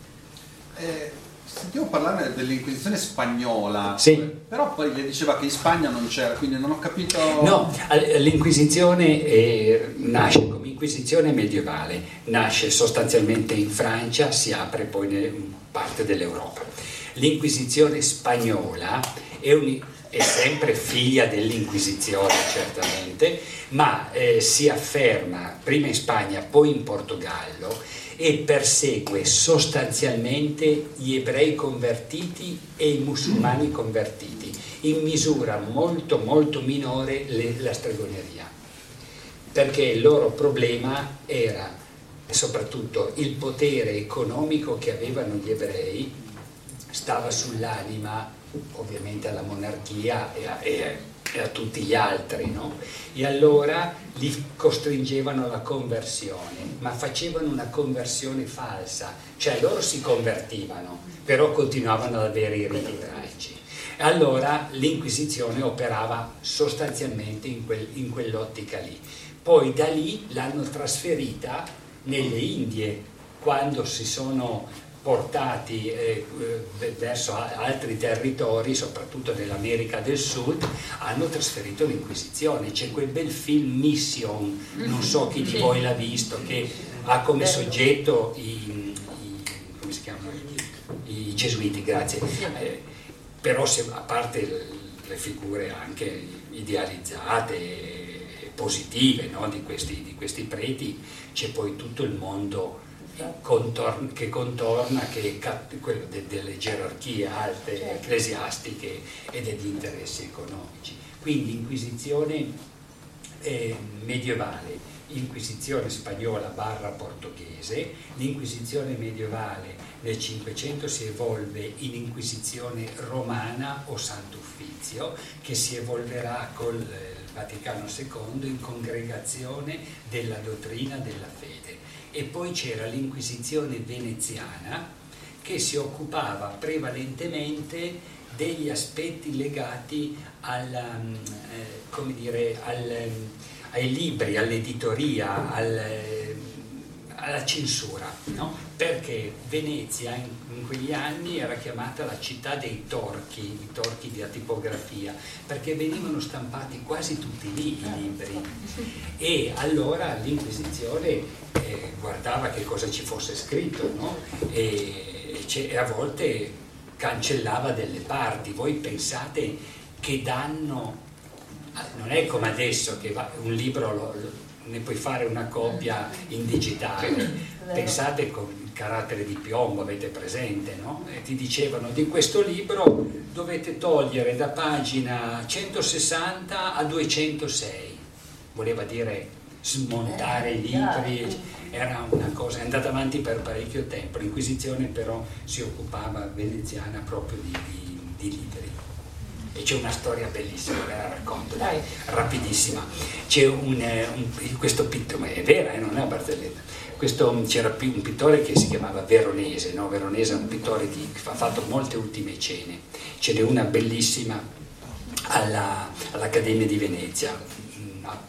Sentivo parlare dell'Inquisizione spagnola, sì. Però poi le diceva che in Spagna non c'era, quindi non ho capito... No, l'Inquisizione nasce come Inquisizione medievale, nasce sostanzialmente in Francia, si apre poi in parte dell'Europa. L'Inquisizione spagnola è sempre figlia dell'Inquisizione, certamente, ma si afferma prima in Spagna, poi in Portogallo, e persegue sostanzialmente gli ebrei convertiti e i musulmani convertiti, in misura molto molto minore la stregoneria, perché il loro problema era soprattutto il potere economico che avevano gli ebrei, stava sull'anima ovviamente alla monarchia e a tutti gli altri, no? E allora li costringevano alla conversione, ma facevano una conversione falsa, cioè loro si convertivano, però continuavano ad avere i riti ebraici. E allora l'Inquisizione operava sostanzialmente in quell'ottica lì. Poi da lì l'hanno trasferita nelle Indie, quando si sono portati verso altri territori, soprattutto nell'America del Sud, hanno trasferito l'Inquisizione. C'è quel bel film Mission, non so chi di voi l'ha visto, che ha come soggetto come si chiamano? I gesuiti, grazie. Però a parte le figure anche idealizzate, positive, no? di questi preti, c'è poi tutto il mondo che contorna, che è quello delle gerarchie alte, ecclesiastiche e degli interessi economici. Quindi Inquisizione medievale, Inquisizione spagnola / portoghese. L'Inquisizione medievale nel Cinquecento si evolve in Inquisizione romana o Sant'Uffizio, che si evolverà col Vaticano II in Congregazione della dottrina della fede. E poi c'era l'Inquisizione veneziana, che si occupava prevalentemente degli aspetti legati ai libri, all'editoria, alla censura, no? Perché Venezia in quegli anni era chiamata la città dei torchi, i torchi della tipografia, perché venivano stampati quasi tutti lì i libri, e allora l'Inquisizione guardava che cosa ci fosse scritto, no? E a volte cancellava delle parti. Voi pensate che danno, non è come adesso che un libro ne puoi fare una copia in digitale, pensate con il carattere di piombo, avete presente, no? E ti dicevano: di questo libro dovete togliere da pagina 160 a 206, voleva dire smontare i libri, era una cosa, è andata avanti per parecchio tempo. L'Inquisizione però si occupava, veneziana, proprio di libri. E c'è una storia bellissima, ve la racconto, dai, rapidissima. C'è questo pittore, è vera, non è una barzelletta. C'era un pittore che si chiamava Veronese, no? Veronese è un pittore che ha fatto molte ultime cene. Ce n'è una bellissima all'Accademia di Venezia,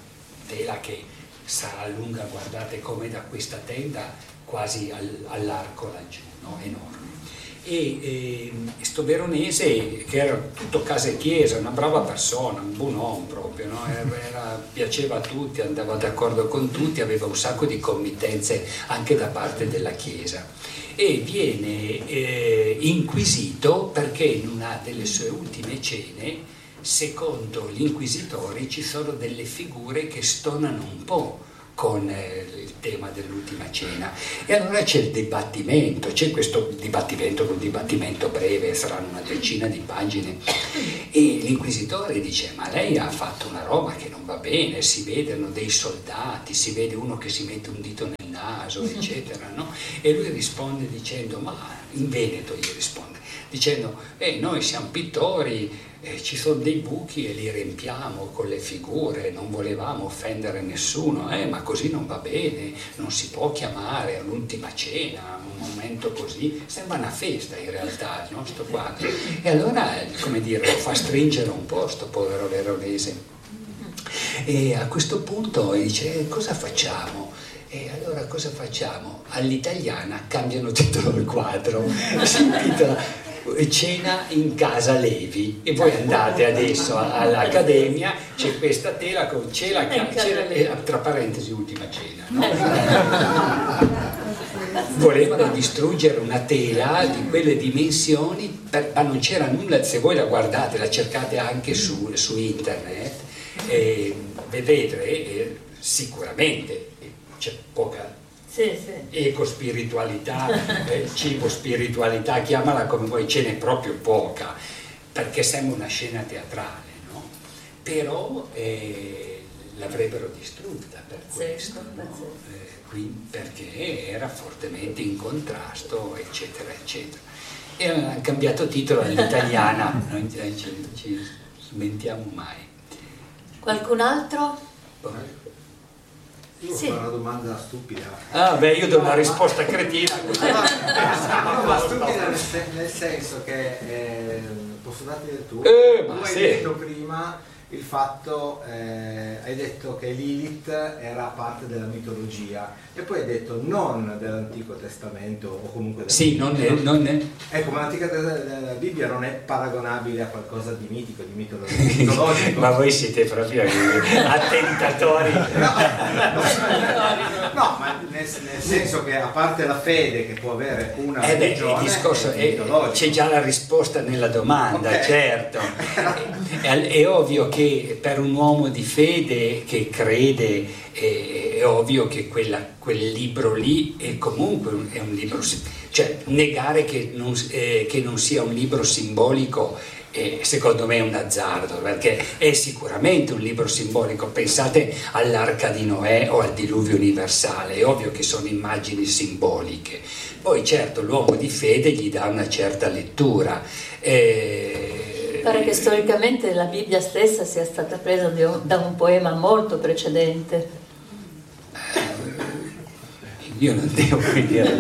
tela che sarà lunga, guardate come da questa tenda quasi all'arco laggiù, no? Enorme. E sto veronese, che era tutto casa e chiesa, una brava persona, un buon uomo proprio, no? Piaceva a tutti, andava d'accordo con tutti, aveva un sacco di committenze anche da parte della chiesa, e viene inquisito perché in una delle sue ultime cene, secondo gli inquisitori, ci sono delle figure che stonano un po' con il tema dell'ultima cena, e allora c'è il dibattimento, c'è questo dibattimento, un dibattimento breve, saranno una decina di pagine, e l'inquisitore dice: ma lei ha fatto una roba che non va bene, si vedono dei soldati, si vede uno che si mette un dito nel naso, eccetera, no? E lui risponde dicendo, ma in Veneto gli risponde, dicendo, noi siamo pittori, ci sono dei buchi e li riempiamo con le figure, non volevamo offendere nessuno, ma così non va bene, non si può chiamare all'ultima cena, un momento così, sembra una festa in realtà, no? Sto quadro. E allora, come dire, lo fa stringere un po' sto povero veronese. E a questo punto dice, cosa facciamo? E allora cosa facciamo? All'italiana cambiano titolo il quadro, si intitola Cena in casa Levi, e voi andate adesso all'Accademia, c'è questa tela con cena, tra parentesi ultima cena, no? Volevano distruggere una tela di quelle dimensioni, ma non c'era nulla, se voi la guardate, la cercate anche su internet, vedete, sicuramente c'è poca ecospiritualità, cibo spiritualità, chiamala come vuoi, ce n'è proprio poca, perché sembra una scena teatrale, no? Però l'avrebbero distrutta per questo, no? Perché era fortemente in contrasto, eccetera, eccetera. E hanno cambiato titolo all'italiana, non ci smentiamo mai. Qualcun altro? Io ho una domanda stupida. Io do una risposta cretina. Ma stupida nel senso che posso darti del tu? Tu hai detto prima il fatto, hai detto che Lilith era parte della mitologia, e poi hai detto non dell'Antico Testamento, o comunque non è. Ecco, ma la Bibbia non è paragonabile a qualcosa di mitico, di mitologico. Ma voi siete proprio attentatori. No, ma nel senso che, a parte la fede che può avere una religione, il discorso c'è già la risposta nella domanda, okay. Certo. È ovvio che per un uomo di fede che crede, è ovvio che quel libro lì è comunque un libro, cioè negare che non sia un libro simbolico, secondo me è un azzardo, perché è sicuramente un libro simbolico. Pensate all'Arca di Noè o al diluvio universale, è ovvio che sono immagini simboliche. Poi certo l'uomo di fede gli dà una certa lettura. Pare che storicamente la Bibbia stessa sia stata presa da un poema molto precedente. Io non devo dire.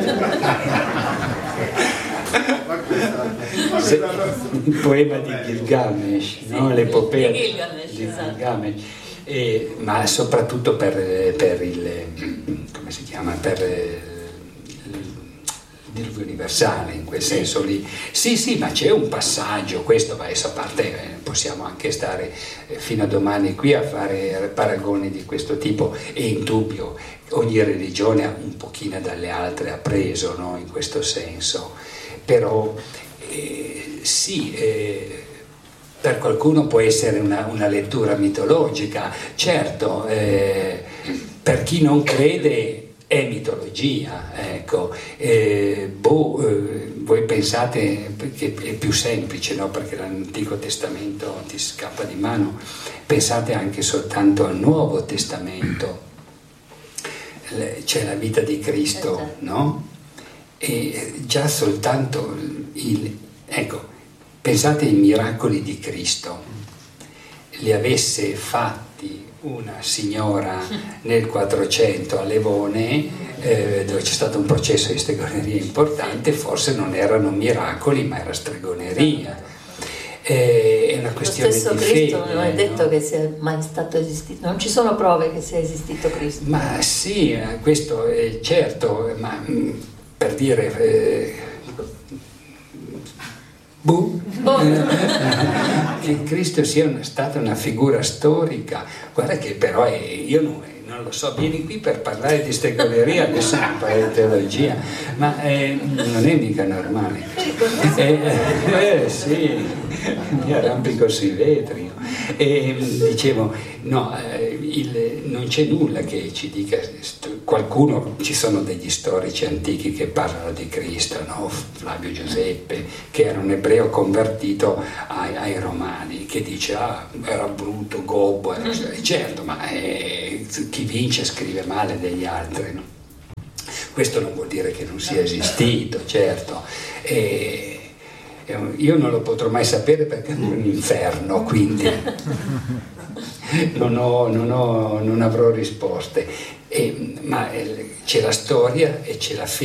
Il poema di Gilgamesh, no? L'epopea di Gilgamesh, ma soprattutto per il come si chiama, per il diluvio universale, in quel senso lì. Sì, ma c'è un passaggio, questo va a parte, possiamo anche stare fino a domani qui a fare paragoni di questo tipo, è indubbio, ogni religione un pochino dalle altre ha preso, no? In questo senso. Però per qualcuno può essere una lettura mitologica, certo, per chi non crede è mitologia, ecco. Voi pensate che è più semplice, no? Perché l'Antico Testamento ti scappa di mano, pensate anche soltanto al Nuovo Testamento, c'è la vita di Cristo, no? E già soltanto ecco, pensate ai miracoli di Cristo, li avesse fatti una signora nel 400 a Levone, dove c'è stato un processo di stregoneria importante, forse non erano miracoli ma era stregoneria. è una questione di fede. Lo stesso Cristo non è detto che sia mai stato esistito, non ci sono prove che sia esistito Cristo. Ma sì, questo è certo, ma per dire che Cristo sia stata una figura storica, guarda che però io non lo so, vieni qui per parlare di stregoneria, che sono un po' di teologia, ma non è mica normale. Sì, mi arrampico sui vetri. Dicevo, no, non c'è nulla che ci dica, qualcuno, ci sono degli storici antichi che parlano di Cristo, no? Flavio Giuseppe, che era un ebreo convertito ai Romani, che dice, era brutto, gobbo, certo, ma chi vince scrive male degli altri, no? Questo non vuol dire che non sia esistito, certo. Io non lo potrò mai sapere perché è un inferno, quindi non avrò risposte. Ma c'è la storia e c'è la fede.